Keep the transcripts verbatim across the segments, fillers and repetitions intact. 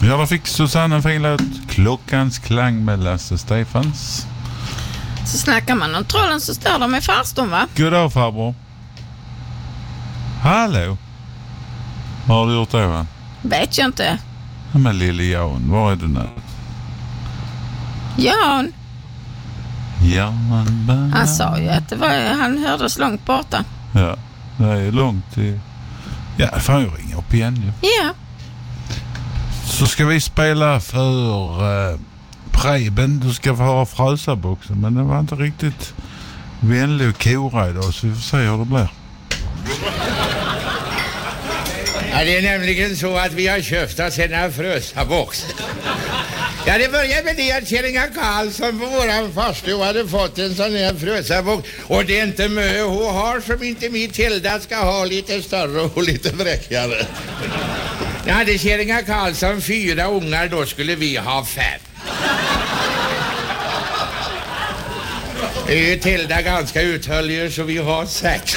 Ja, då fick Susanne en fin låt. Klockans klang med Lasse Stefans. Så snackar man om trollen så står de i farstun, va? Goddag farbror. Hallå. Vad har du gjort då, va? Vet jag inte. Ja, men lille Jan, var är du nu? Jan. Jan bara... Han sa ju att det var, han hördes långt borta. Ja, det är långt till... Ja, fan jag ringer upp igen ju. Ja. Så ska vi spela för uh, Preben. Du ska få höra Frösaboxen, men den var inte riktigt vänlig och kora idag, så vi får se hur det blir. Ja, det är nämligen så att vi har köpt oss en Frösabox. Ja, det började med det att Kjell-Inga Karlsson på våran farstu hade fått en sån här Frösabox. Och det är inte mö hon har som inte mitt Hilda ska ha, lite större och lite bräckigare. Ja, hade Kjell-Inga Karlsson fyra ungar, då skulle vi ha fem. Det är ju Tilda ganska uthållig, så vi har sex.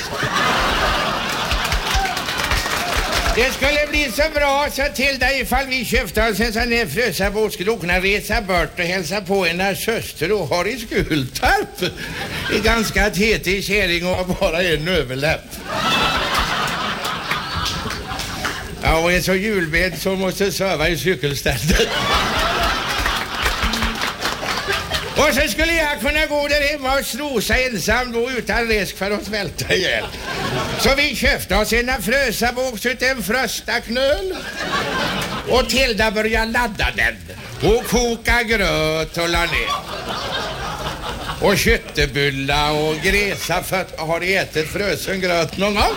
Det skulle bli så bra så Tilda, ifall vi köpte oss en sån här Frösabox, skulle kunna resa bort och hälsa på en syster och har i Skultarp. Det är ganska tetig kärring och har bara en överläpp. Ja, och är så julbed som måste söva i cykelstället. Och så skulle jag kunna gå där hemma och snosa ensam då utan risk för att svälta ihjäl. Så vi köpte oss en Frösabox ut en fröstaknöl. Och Tilda började ladda den. Och koka gröt och la ner. Och köttebulla och gräsa för har du ätit frösen gröt någon gång?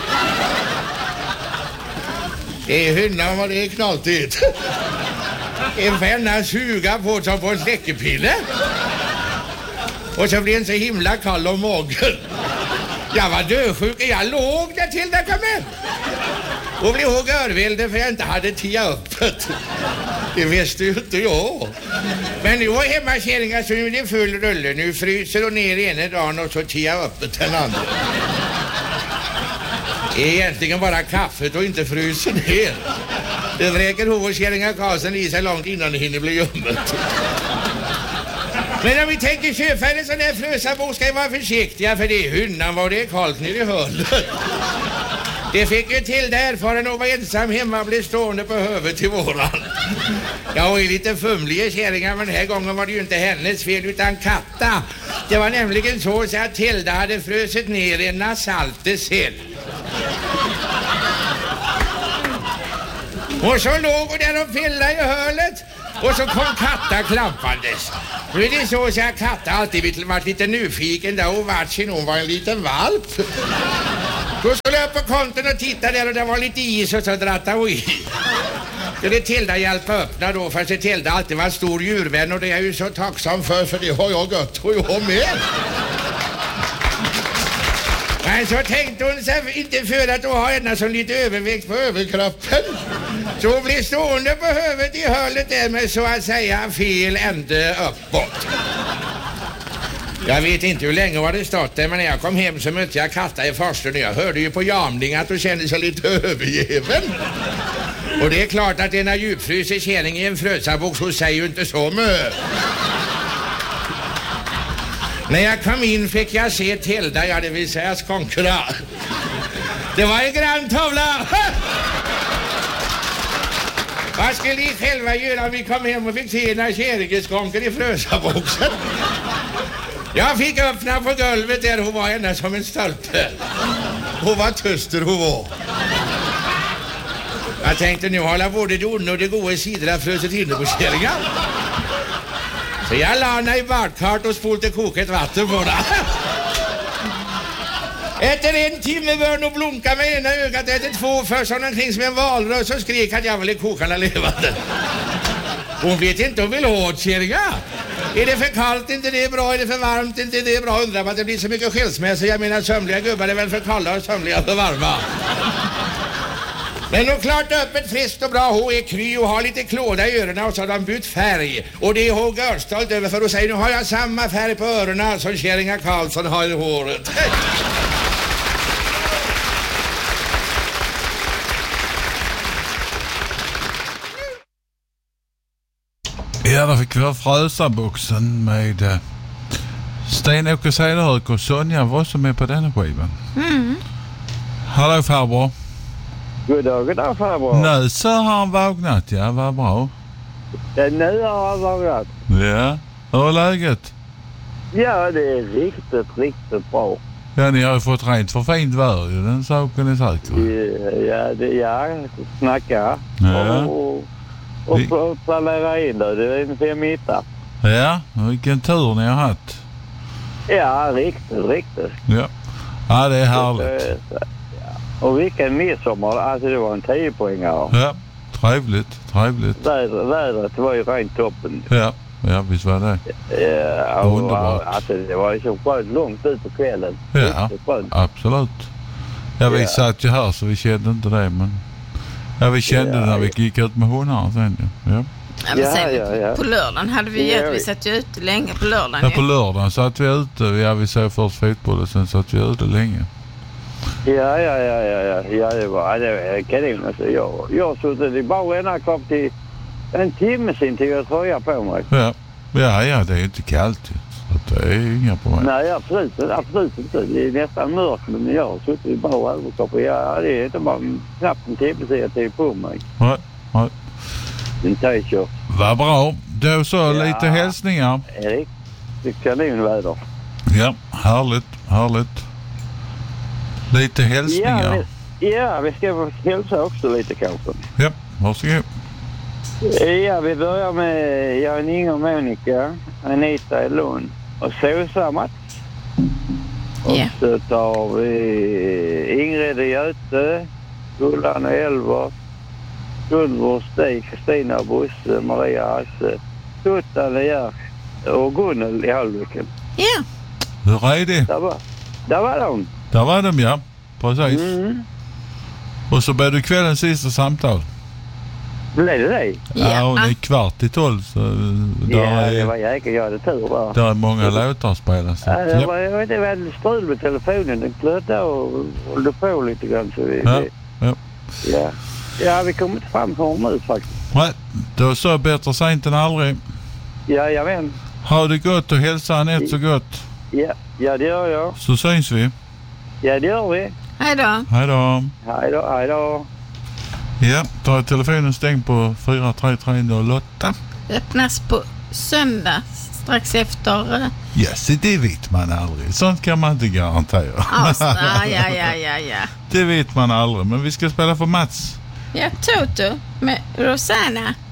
Det är hynnan vad det är knaltigt. En fänna suga på som på en släckepinne. Och så blir den så himla kall om magen. Jag var dödsjuk och jag låg där till det kom hem. Och blev ihåg örvilde för jag inte hade tia öppet. Det visste ju inte jag. Men nu var hemma Kjell-Inga så nu är det full rulle. Nu fryser hon ner ena dagen och så tia öppet den andra. Det är egentligen bara kaffet och inte fryser ner. Det vräker hon och Kjell-Inga Karlsson i sig långt innan det hinner bli ljummet. Men om vi tänker köpa en sån här Frösabox ska vi vara försiktiga, för det är hynnan var det är kallt nere i höllet. Det fick ju till där för att vara ensam hemma och bli stående på huvudet till våran. Jag är lite fumlig kärringar, men den här gången var det ju inte hennes fel utan katta. Det var nämligen så att Tilda hade frösit ner en nasaltesill. Och så låg hon där och pillade i hörlet. Och så kom Katta klampandes. Nu är det så att Katta alltid varit lite nyfiken där och vart sin hon var en liten valp. Då skulle jag upp på konten och titta där och det var lite is och så drattade hon i. Skulle Tilda hjälpa öppna då, för att Tilda alltid var en stor djurvän och det är jag ju så tacksam för, för det har jag gött och jag med. Men så tänkte hon sig inte för att hon har henne som lite övervikt på överkroppen. Så hon blir stående på huvudet i hörlet där med så att säga fel ände uppåt. Jag vet inte hur länge var det stått där, men när jag kom hem så mötte jag Katta i första och jag hörde ju på jamning att hon kände sig lite övergiven. Och det är klart att denna djupfryser kärring i en Frösabox hon säger ju inte så mycket. När jag kom in fick jag se Tilda, ja det vill säga skonkra. Det var en grann tavla. Vad skulle ni själva göra om vi kom hem och fick se en kärringeskonker i Frösaboxen? Jag fick öppna på golvet där hon var ända som en stolpe. Hon var tyster hon var. Jag tänkte nu hålla både det onda och det goda sidorna fröset inne på kärringar. Så jag la henne i badkart och spolte koket vatten på det. Efter en timme bör nog blunka med ena ögat, efter två för sån omkring som en valrös så skrek att jag ville kokarna levande. Hon vet inte om vill ha kärringa. Är det för kallt inte det är bra, är det för varmt inte det är bra, undrar man att det blir så mycket skilsmässor. Jag menar sömliga gubbar är väl för kalla och sömliga för varma. Men nog klart öppet, friskt och bra. Hon är kry och har lite klåda i öronen och så har de bytt färg. Och det är hon görstolt över för att säga nu har jag samma färg på öronen som Kjell-Inga Karlsson har i håret. Ja, där fick vi ha Frösaboxen med eh, Sten-Åke Cederhök och Sonja var som är på denna skivan. Mm. Hallå farbror. God dag, god dag farbror. Nu så har han vaknat, ja, vad bra. Ja, nu har han vaknat. Ja, hur är läget? Ja, det är riktigt, riktigt bra. Ja, ni har ju fått rent för fint väder ju, den saken är säker. Ja, det, ja, snacka. Ja. Och, och, Vi- och planera in det. Det är en femmitta. Ja, vilken tur ni har haft. Ja, riktigt, riktigt. Ja, ja det är härligt. Eh, så, ja. Och vilken midsommar. Alltså det var en tio poängare. Ja, trevligt, trevligt. Vädret, vädret var ju rent toppen. Ja, ja visst var det. Ja, och, Underbart. alltså det var ju så skönt långt ut på kvällen. Ja. Riktigt skönt. Absolut. Ja, vi Ja. satt ju här så vi kände inte det, men ja, vi kände Ja, det när vi ja. gick ut med hundarna sen. Ja, ja. Ja, men Ja, sen, ja, ja. på lördagen hade vi Ja, ju, vi vi- satt ju ute länge på lördagen ja ju. på lördagen satt vi ute. Ja, vi såg först fotboll och sen satt vi ute länge. Ja, ja, ja, ja, ja, ja, det var, det var kanon. Alltså, jag, jag har suttit i baren här kom till en timme sen till jag tröja på mig. Ja, ja, ja det är inte kallt ju. Så att det är inga problem. Nej, absolut, absolut inte. Det är nästan mörkt, men jag har suttit i bar överkropp. Ja, det är inte bara knappt en timme sen jag tog på mig. Nej, nej. En t-shirt. Vad bra. Då så Ja. lite hälsningar. Erik, det är kanonväder. Ja, härligt, härligt. Lite Ja, hälsningar. vi, ja, vi ska väl hälsa också lite kanske. Ja, varsågod. Ja, vi börjar med Jan Inger Monica, Anita i Lund och Sosa Mats. Och Ja. så tar vi Ingrid i Göte, Gullan och Elver, Gunvor, Stig, Kristina och Bosse, Maria Hasse, Tuttan och Gert och Gunnel i Halvviken. Ja, Hur är det? Där var, där var de. Där var de, ja. Precis. Mm. Och så blir det kvällens sista samtal. Blev det det? Ja, hon är ja. kvart i tolv så där, Ja, det är, var jäkligt. Jag hade tur där. där är många låtar att spela. Så. Ja, det Ja. var, jag vet inte, det var en strul med telefonen. Den klödde och hållde på lite grann. Så vi, Ja, vi, ja. ja. ja, vi kom inte fram på dem nu faktiskt. Nej, då så bättre sent än aldrig. Ja, jag vet. Ha det gott och hälsa Anette så gott. Ja, ja, det gör jag. Så syns vi. Ja, det gör vi. hej då. Hej då. Hej då, hej då. Ja, då är telefonen stängd på fyra tre tre noll åtta. Öppnas på söndag strax efter. eh, Ja, så det vet man aldrig. Sånt kan man inte garantera. Avsnitt. Ja, ja, ja, ja. Det vet man aldrig. Men vi ska spela för Mats. Ja, Toto med Rosanna.